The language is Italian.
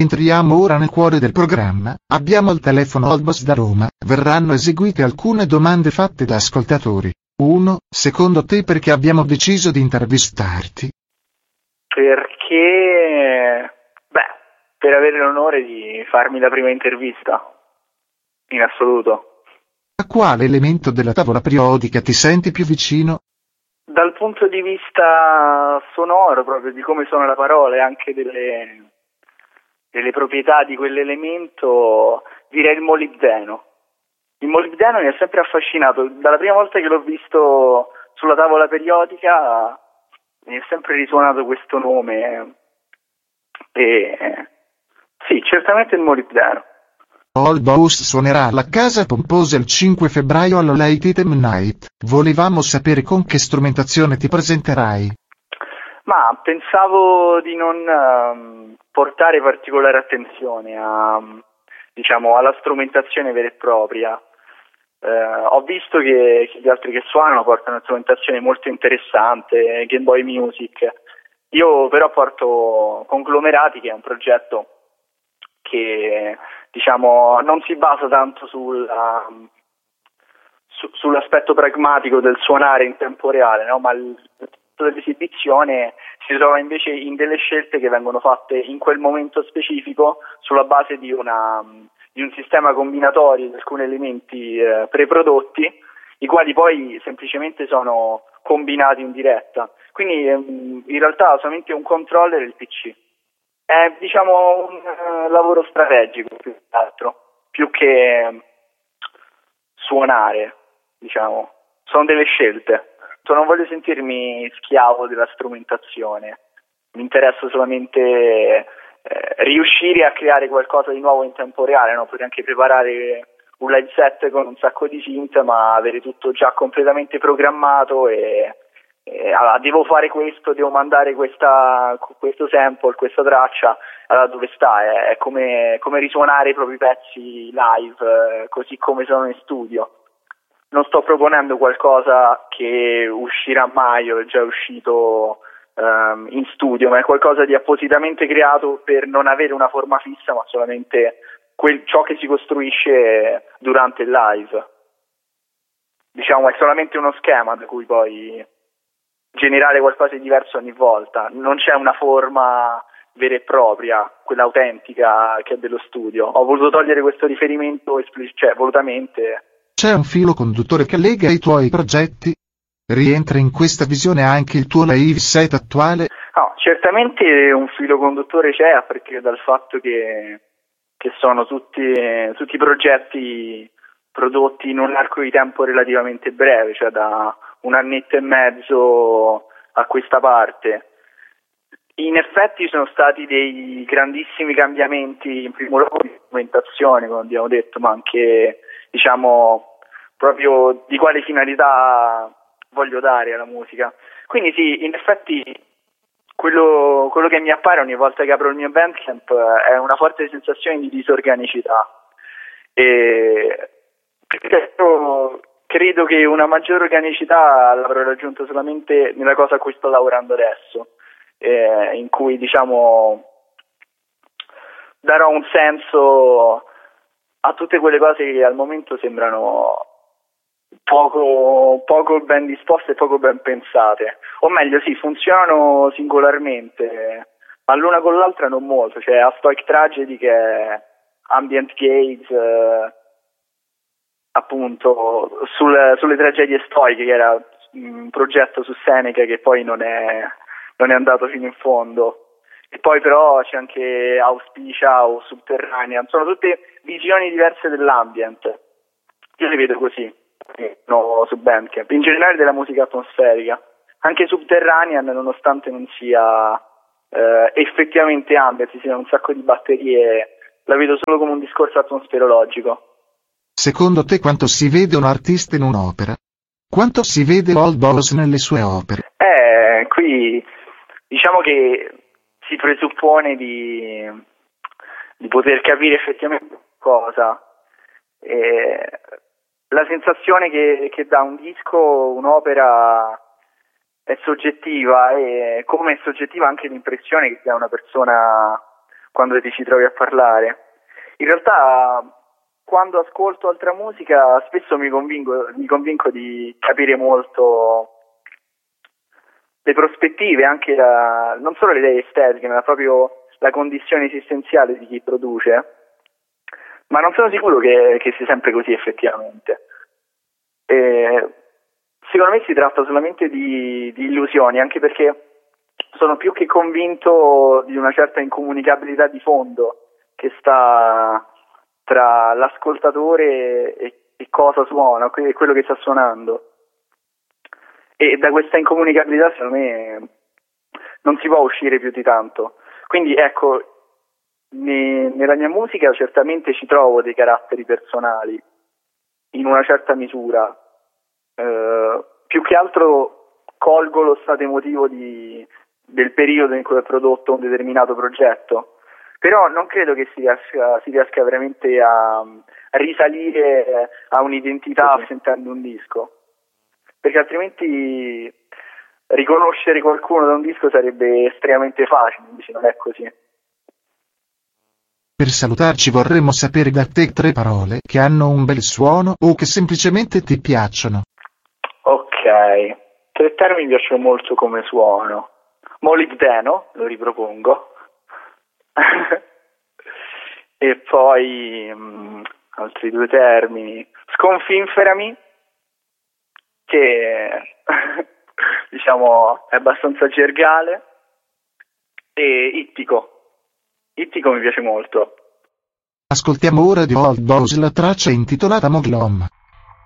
Entriamo ora nel cuore del programma, abbiamo al telefono Old Boss da Roma, verranno eseguite alcune domande fatte da ascoltatori. 1. Secondo te perché abbiamo deciso di intervistarti? Perché, per avere l'onore di farmi la prima intervista, in assoluto. A quale elemento della tavola periodica ti senti più vicino? Dal punto di vista sonoro, proprio di come suona la parola e anche delle proprietà di quell'elemento, direi il molibdeno. Il molibdeno mi ha sempre affascinato, dalla prima volta che l'ho visto sulla tavola periodica mi è sempre risuonato questo nome e sì, certamente il molibdeno. Old Boss suonerà alla Casa Pomposa il 5 febbraio alla Late Item Night. Volevamo sapere con che strumentazione ti presenterai. Ma pensavo di non portare particolare attenzione alla strumentazione vera e propria. Ho visto che gli altri che suonano portano una strumentazione molto interessante, Game Boy Music. Io però porto Conglomerati, che è un progetto che non si basa tanto sull'aspetto pragmatico del suonare in tempo reale, no? Ma dell'esibizione si trova invece in delle scelte che vengono fatte in quel momento specifico sulla base di un sistema combinatorio di alcuni elementi preprodotti, i quali poi semplicemente sono combinati in diretta. Quindi in realtà solamente un controller e il PC. È un lavoro strategico più che altro, più che suonare, sono delle scelte. Non voglio sentirmi schiavo della strumentazione, mi interessa solamente riuscire a creare qualcosa di nuovo in tempo reale, no? Potrei anche preparare un live set con un sacco di synth, ma avere tutto già completamente programmato e allora, devo fare questo, devo mandare questo sample, questa traccia, allora dove sta? È come risuonare i propri pezzi live, così come sono in studio. Non sto proponendo qualcosa che uscirà mai o è già uscito in studio, ma è qualcosa di appositamente creato per non avere una forma fissa, ma solamente ciò che si costruisce durante il live. È solamente uno schema da cui poi generare qualcosa di diverso ogni volta. Non c'è una forma vera e propria, quella autentica che è dello studio. Ho voluto togliere questo riferimento volutamente. C'è un filo conduttore che lega i tuoi progetti? Rientra in questa visione anche il tuo live set attuale? No, certamente un filo conduttore c'è, a partire dal fatto che sono tutti progetti prodotti in un arco di tempo relativamente breve, cioè da un annetto e mezzo a questa parte. In effetti sono stati dei grandissimi cambiamenti, in primo luogo di strumentazione, come abbiamo detto, ma anche proprio di quale finalità voglio dare alla musica. Quindi sì, in effetti quello che mi appare ogni volta che apro il mio Bandcamp è una forte sensazione di disorganicità e credo che una maggiore organicità l'avrò raggiunta solamente nella cosa a cui sto lavorando adesso, in cui darò un senso a tutte quelle cose che al momento sembrano poco ben disposte e poco ben pensate, o meglio sì, funzionano singolarmente, ma l'una con l'altra non molto. Cioè a Stoic Tragedy, che è ambient gaze, appunto sulle tragedie stoiche, che era un progetto su Seneca che poi non è andato fino in fondo. E poi però c'è anche Auspicia o Subterranea, sono tutte visioni diverse dell'ambient. Io le vedo così, no, su Bandcamp, in generale della musica atmosferica. Anche Subterranean, nonostante non sia effettivamente ambient, ci siano un sacco di batterie, la vedo solo come un discorso atmosferologico. Secondo te quanto si vede un artista in un'opera? Quanto si vede Old Boss nelle sue opere? Qui diciamo che si presuppone di poter capire effettivamente cosa. La sensazione che dà un disco, un'opera, è soggettiva, e come è soggettiva anche l'impressione che dà una persona quando ti ci trovi a parlare. In realtà, quando ascolto altra musica, spesso mi convinco di capire molto le prospettive, anche non solo le idee estetiche, ma proprio la condizione esistenziale di chi produce. Ma non sono sicuro che sia sempre così effettivamente. Secondo me si tratta solamente di illusioni, anche perché sono più che convinto di una certa incomunicabilità di fondo che sta tra l'ascoltatore e cosa suona, e quello che sta suonando. E da questa incomunicabilità, secondo me, non si può uscire più di tanto. Quindi ecco, nella mia musica certamente ci trovo dei caratteri personali, in una certa misura. Più che altro colgo lo stato emotivo del periodo in cui ho prodotto un determinato progetto, però non credo che si riesca veramente a risalire a un'identità sentendo un disco, perché altrimenti riconoscere qualcuno da un disco sarebbe estremamente facile, invece non è così. Per salutarci vorremmo sapere da te 3 parole che hanno un bel suono o che semplicemente ti piacciono. Ok, 3 termini mi piacciono molto come suono. Molibdeno, lo ripropongo. E poi altri 2 termini. Sconfinferami, che diciamo è abbastanza gergale, e ittico. Ittico mi piace molto. Ascoltiamo ora di Old Boss la traccia intitolata Moglom.